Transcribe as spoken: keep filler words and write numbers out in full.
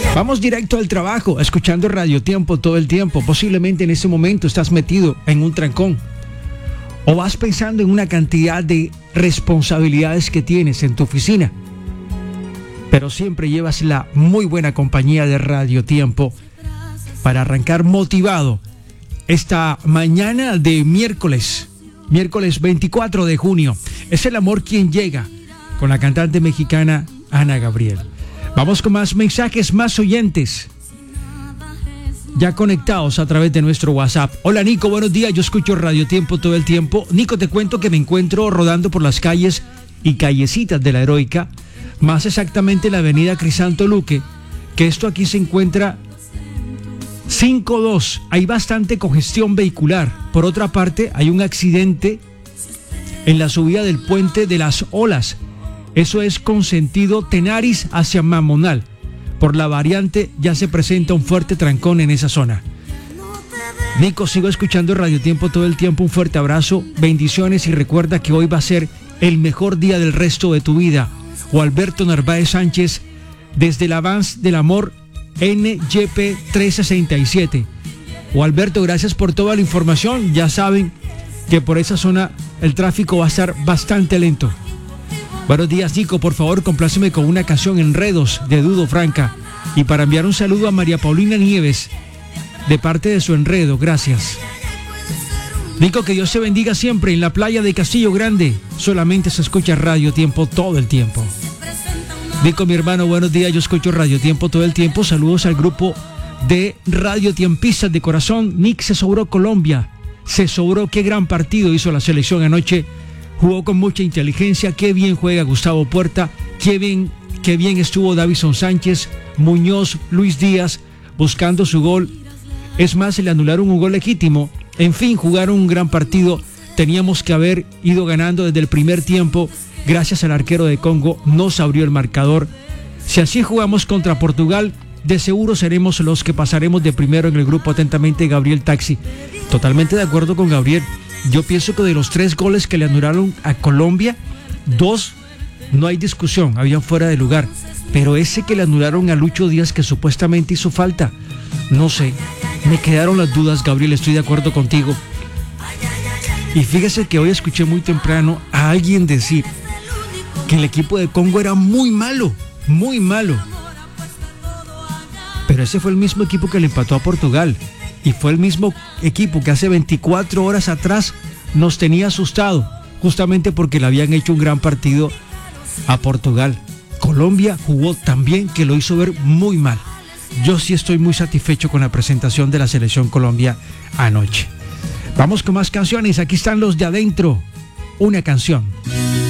Vamos directo al trabajo, escuchando Radio Tiempo todo el tiempo. Posiblemente en ese momento estás metido en un trancón. O vas pensando en una cantidad de responsabilidades que tienes en tu oficina. Pero siempre llevas la muy buena compañía de Radio Tiempo para arrancar motivado esta mañana de miércoles. Miércoles veinticuatro de junio. Es el amor quien llega, con la cantante mexicana Ana Gabriel. Vamos con más mensajes, más oyentes ya conectados a través de nuestro WhatsApp. Hola Nico, buenos días, yo escucho Radio Tiempo todo el tiempo. Nico, te cuento que me encuentro rodando por las calles y callecitas de la Heroica, más exactamente la avenida Crisanto Luque, que esto aquí se encuentra cinco dos. Hay bastante congestión vehicular. Por otra parte, hay un accidente en la subida del puente de las Olas. Eso es con sentido Tenaris hacia Mamonal. Por la variante ya se presenta un fuerte trancón en esa zona. Nico, sigo escuchando Radio Tiempo todo el tiempo. Un fuerte abrazo, bendiciones y recuerda que hoy va a ser el mejor día del resto de tu vida. O Alberto Narváez Sánchez, desde el Avance del Amor N Y P trescientos sesenta y siete. O Alberto, gracias por toda la información. Ya saben que por esa zona el tráfico va a estar bastante lento. Buenos días, Nico, por favor, compláceme con una canción Enredos de Dudo Franca. Y para enviar un saludo a María Paulina Nieves, de parte de su enredo, gracias. Nico, que Dios te bendiga siempre. En la playa de Castillo Grande solamente se escucha Radio Tiempo todo el tiempo. Nico, mi hermano, buenos días, yo escucho Radio Tiempo todo el tiempo. Saludos al grupo de Radio Tiempistas de corazón. Nick, se sobró Colombia, se sobró, qué gran partido hizo la selección anoche. Jugó con mucha inteligencia, qué bien juega Gustavo Puerta, qué bien, qué bien estuvo Davison Sánchez, Muñoz, Luis Díaz, buscando su gol. Es más, se le anularon un gol legítimo. En fin, jugaron un gran partido. Teníamos que haber ido ganando desde el primer tiempo. Gracias al arquero de Congo, nos abrió el marcador. Si así jugamos contra Portugal, de seguro seremos los que pasaremos de primero en el grupo. Atentamente, Gabriel Taxi. Totalmente de acuerdo con Gabriel. Yo pienso que de los tres goles que le anularon a Colombia, dos no hay discusión, habían fuera de lugar. Pero ese que le anularon a Lucho Díaz, que supuestamente hizo falta, no sé, me quedaron las dudas, Gabriel, estoy de acuerdo contigo. Y fíjese que hoy escuché muy temprano a alguien decir que el equipo de Congo era muy malo, muy malo. Pero ese fue el mismo equipo que le empató a Portugal. Y fue el mismo equipo que hace veinticuatro horas atrás nos tenía asustado, justamente porque le habían hecho un gran partido a Portugal. Colombia jugó tan bien que lo hizo ver muy mal. Yo sí estoy muy satisfecho con la presentación de la Selección Colombia anoche. Vamos con más canciones, aquí están los de adentro. Una canción.